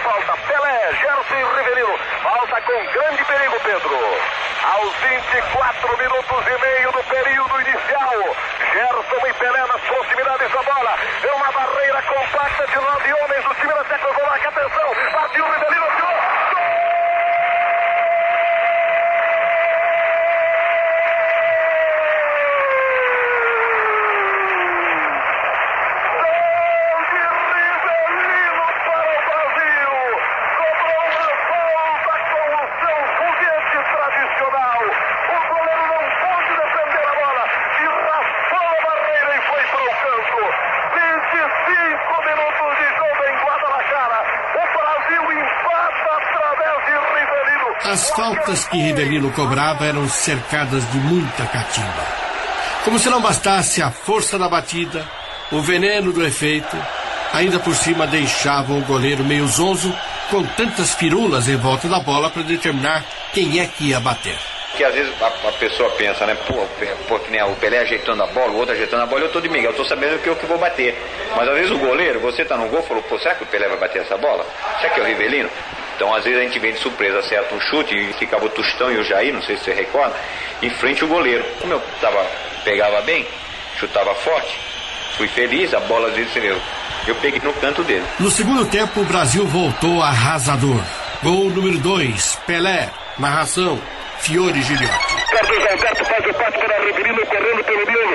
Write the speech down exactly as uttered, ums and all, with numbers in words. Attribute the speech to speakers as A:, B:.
A: falta. Pelé, Gerson e Rivelino. Falta com grande perigo, Pedro. Aos vinte e quatro minutos e meio do período inicial, Gerson e Pelé nas proximidades da bola. É uma barreira compacta de nove homens do time da Tchecoslováquia. Atenção, partiu o Rivelino, tirou.
B: As faltas que Rivelino cobrava eram cercadas de muita catimba. Como se não bastasse a força da batida, o veneno do efeito, ainda por cima deixavam o goleiro meio zonzo, com tantas firulas em volta da bola para determinar quem é que ia bater.
C: Que às vezes a, a pessoa pensa, né, pô, pô, que nem o Pelé ajeitando a bola, o outro ajeitando a bola, eu tô de Miguel, eu tô sabendo que eu que vou bater. Mas às vezes o goleiro, você tá no gol, falou, pô, será que o Pelé vai bater essa bola? Será que é o Rivelino? Então, às vezes, a gente vem de surpresa, acerta um chute e ficava o Tostão e o Jair, não sei se você recorda, em frente ao goleiro. Como eu tava, pegava bem, chutava forte, fui feliz, a bola às vezes, você viu, eu peguei no canto dele.
B: No segundo tempo, o Brasil voltou arrasador. Gol número dois, Pelé. Narração, Fiore Giliotti.
A: Carlos Alberto faz o passe para Rivelino, correndo pelo meio.